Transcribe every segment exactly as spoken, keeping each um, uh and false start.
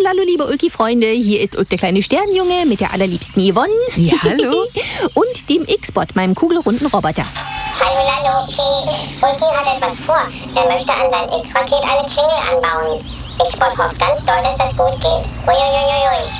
Hallihallo, liebe Ulki-Freunde. Hier ist Ulk, der kleine Sternjunge mit der allerliebsten Yvonne. Ja, hallo. Und dem X-Bot, meinem kugelrunden Roboter. Hallo, hallo. Ulki hat etwas vor. Er möchte an sein X-Raket eine Klingel anbauen. X-Bot hofft ganz doll, dass das gut geht. Uiuiuiui.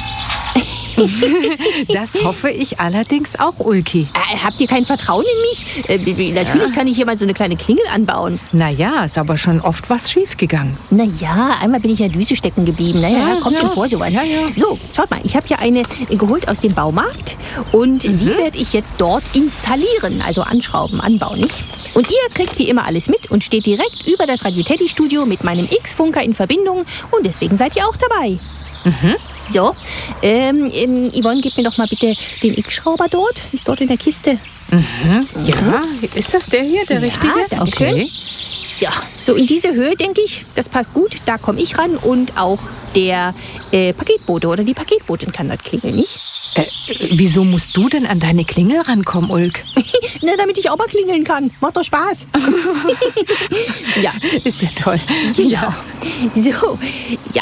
Das hoffe ich allerdings auch, Ulki. Äh, habt ihr kein Vertrauen in mich? Äh, natürlich ja. kann ich hier mal so eine kleine Klingel anbauen. Naja, ist aber schon oft was schiefgegangen. Naja, einmal bin ich ja Düse stecken geblieben. Naja, ja, kommt ja. schon vor sowas. Ja, ja. So, schaut mal, ich habe hier eine geholt aus dem Baumarkt. Und mhm. die werde ich jetzt dort installieren. Also anschrauben, anbauen, nicht? Und ihr kriegt wie immer alles mit und steht direkt über das Radio-Teddy-Studio mit meinem X-Funker in Verbindung. Und deswegen seid ihr auch dabei. Mhm. So, ähm, ähm, Yvonne, gib mir doch mal bitte den X-Schrauber dort. Ist dort in der Kiste. Mhm. Ja, ist das der hier, der ja, richtige? Danke schön. Okay. Ja, so in diese Höhe, denke ich, das passt gut. Da komme ich ran und auch der äh, Paketbote oder die Paketbotin kann das klingeln, nicht? Äh, wieso musst du denn an deine Klingel rankommen, Ulk? Na, damit ich auch mal klingeln kann. Macht doch Spaß. Ja. Ist ja toll. Genau. Ja. So, ja.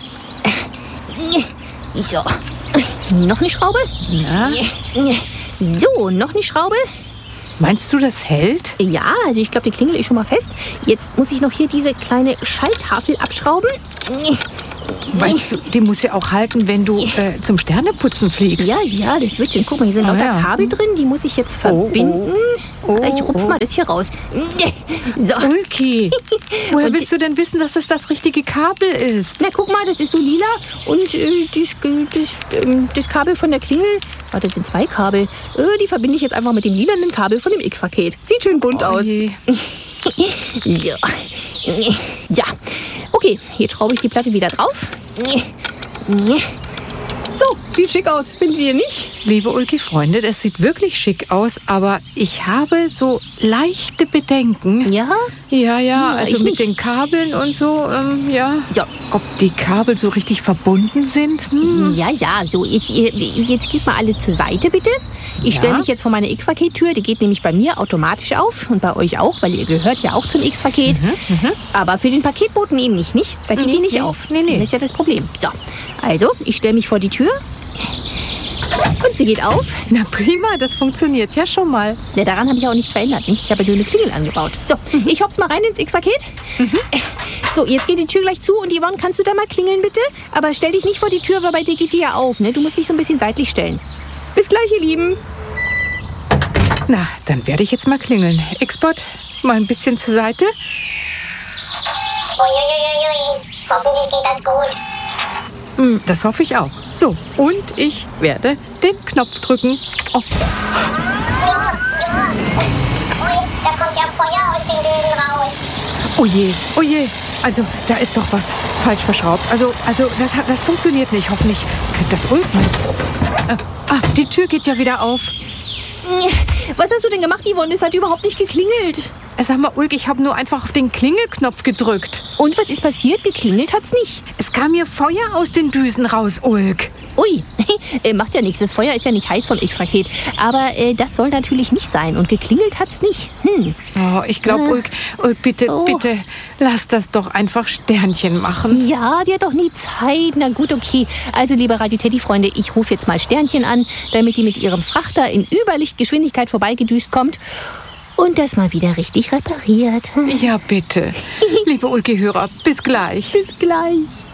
So, noch eine Schraube? Na? So, noch eine Schraube? Meinst du, das hält? Ja, also ich glaube, die Klingel ist schon mal fest. Jetzt muss ich noch hier diese kleine Schalltafel abschrauben. Weißt du, die muss ja auch halten, wenn du äh, zum Sterneputzen fliegst. Ja, ja, das wird schon. Guck mal, hier sind oh, lauter ja. Kabel drin. Die muss ich jetzt verbinden. Oh, oh. Ich rupf oh. mal das hier raus. So. Ulki, woher Und willst du denn wissen, dass es das richtige Kabel ist? Na, guck mal, das ist so lila. Und äh, das, das, äh, das Kabel von der Klingel, warte, das sind zwei Kabel. Äh, die verbinde ich jetzt einfach mit dem lilanen Kabel von dem X-Raket. Sieht schön bunt Oh, aus. je. So. Ja. Okay, jetzt schraube ich die Platte wieder drauf. So, sieht schick aus, findet ihr nicht? Liebe Ulki-Freunde, das sieht wirklich schick aus, aber ich habe so leichte Bedenken. Ja? Ja, ja, Hm, also ich mit nicht. den Kabeln und so, ähm, ja. Ja. Ob die Kabel so richtig verbunden sind? Hm. Ja, ja, so, jetzt, ihr- jetzt geht mal alle zur Seite, bitte. Ich stelle Ja. mich jetzt vor meine X-Raket-Tür. Die geht nämlich bei mir automatisch auf und bei euch auch, weil ihr gehört ja auch zum X-Raket. Aber für den Paketboten eben nicht, nicht? Da geht Nee, die nicht nee, auf. nee, nee. Das ist ja das Problem. So, also, ich stelle mich vor die Tür. Und sie geht auf. Na prima, das funktioniert ja schon mal. Ja, daran habe ich auch nichts verändert. Nicht? Ich habe ja nur eine Klingel angebaut. So, ich hop's mal rein ins X-Raket. So, jetzt geht die Tür gleich zu. Und Yvonne, kannst du da mal klingeln, bitte? Aber stell dich nicht vor die Tür, weil bei dir geht die ja auf. Ne? Du musst dich so ein bisschen seitlich stellen. Bis gleich, ihr Lieben. Na, dann werde ich jetzt mal klingeln. X-Bot, mal ein bisschen zur Seite. Uiuiuiui. Hoffentlich geht das gut. Hm, das hoffe ich auch. So, und ich werde den Knopf drücken. Oh, Ui, da kommt ja Feuer aus den Düsen raus. oh je, oh je. Also, da ist doch was falsch verschraubt. Also, also das, hat, das funktioniert nicht. Hoffentlich kriegt das Ulf mit. Äh, ah, die Tür geht ja wieder auf. Was hast du denn gemacht, Yvonne? Es hat überhaupt nicht geklingelt. Äh, Sag mal, Ulk, ich habe nur einfach auf den Klingelknopf gedrückt. Und was ist passiert? Geklingelt hat's nicht. Es kam mir Feuer aus den Düsen raus, Ulk. Ui, äh, macht ja nichts. Das Feuer ist ja nicht heiß vom X-Raket. Aber äh, das soll natürlich nicht sein. Und geklingelt hat's nicht. Hm. Oh, ich glaube, Äh. Ulk, Ulk, bitte, Oh. bitte, lass das doch einfach Sternchen machen. Ja, die hat doch nie Zeit. Na gut, okay. Also, liebe Radio-Teddy-Freunde, ich rufe jetzt mal Sternchen an, damit die mit ihrem Frachter in Überlichtgeschwindigkeit vorbeigedüst kommt und das mal wieder richtig repariert. Ja, bitte. Liebe Ulki-Hörer, bis gleich. Bis gleich.